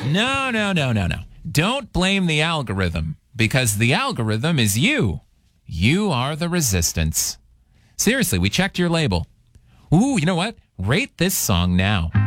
No, no, no, no, no. Don't blame the algorithm, because the algorithm is you. You are the resistance. Seriously, we checked your label. Ooh, you know what? Rate this song now.